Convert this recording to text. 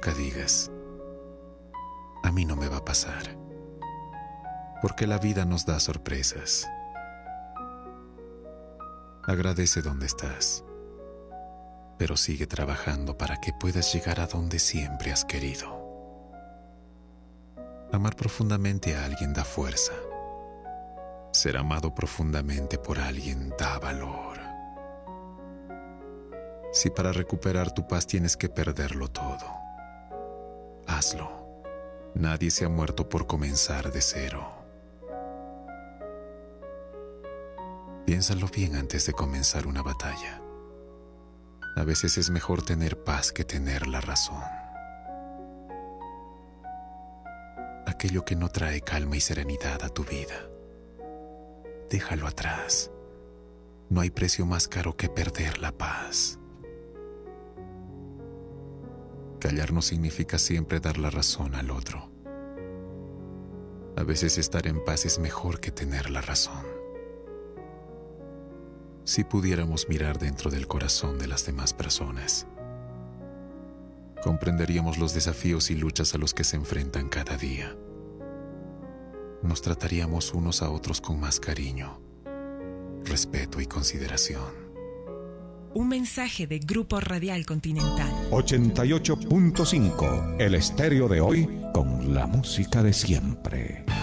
nunca digas, a mí no me va a pasar, porque la vida nos da sorpresas. Agradece donde estás, pero sigue trabajando para que puedas llegar a donde siempre has querido. Amar profundamente a alguien da fuerza. Ser amado profundamente por alguien da valor. Si para recuperar tu paz tienes que perderlo todo, hazlo. Nadie se ha muerto por comenzar de cero. Piénsalo bien antes de comenzar una batalla. A veces es mejor tener paz que tener la razón. Aquello que no trae calma y serenidad a tu vida, déjalo atrás. No hay precio más caro que perder la paz. Callar no significa siempre dar la razón al otro. A veces estar en paz es mejor que tener la razón. Si pudiéramos mirar dentro del corazón de las demás personas, comprenderíamos los desafíos y luchas a los que se enfrentan cada día. Nos trataríamos unos a otros con más cariño, respeto y consideración. Un mensaje de Grupo Radial Continental. 88.5, el estéreo de hoy con la música de siempre.